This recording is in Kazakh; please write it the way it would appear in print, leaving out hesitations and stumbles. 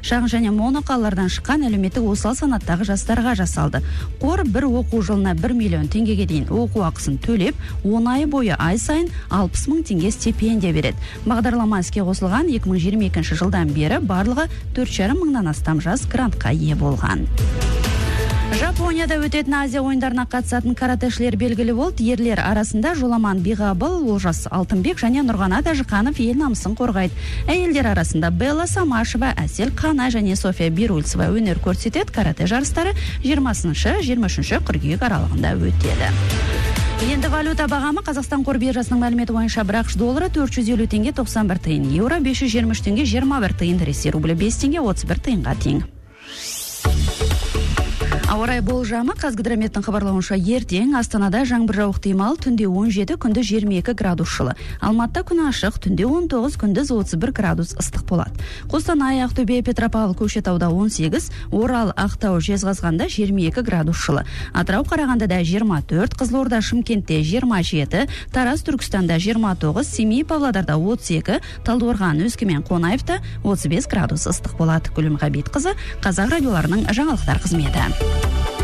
шағын және моноқалалардан шыққан әлеуметтік осал санаттағы жастарға жасалды. Қор бір оқу жылына 1 миллион теңгеге дейін оқу ақысын төлеп, 10 ай бойы ай сайын 60 мың теңге стипендия береді. Бағдарлама іске қосылған 2022 жылдан бері барлығы 4,5 мыңнан астам жас грантқа ие болған. Жапонияда өтетін Азия ойындарына қатысатын каратэшілер белгілі болды. Ерлер арасында Жоламан Биғабыл, Олжас Алтынбек және Нұрғанат Әжіқанов ел намысын қорғайды. Әйелдер арасында Белла Самашева, Әсел Қана және София Бирульцева өнер көрсетеді. Каратэ жарыстары 20-23 қыркүйек аралығында өтеді. Енді валюта бағамы Қазақстан қор биржасының мәліметі бойынша бір ақш доллары 450 теңге 91 тиын, еуро 523 теңге 21 тиын, Ресей рублі 5 теңге 31 тиынға тең. Ауа райы болжамы Қазгидрометтің хабарлауынша ертең Астанада жаңбыр жауық ықтимал, түнде 17, күндіз 22 градус жылы. Алматыда күн ашық, түнде 19, күндіз 31 градус ыстық болады. Қостанай, Ақтөбе, Петропавл, Көкшетауда 18, Орал, Ақтау, Жезқазғанда 22 градус жылы. Атырау, Қарағандыда 24, Қызылорда, Шымкентте 27, Тараз, Түркістанда 29, Семей, Павлодарда 32, Талдықорған, Өскемен, Қонаевта 35 градус ыстық болады. Гүлім Ғабитқызы, Қазақ радиоларының жаңалықтар қызметі.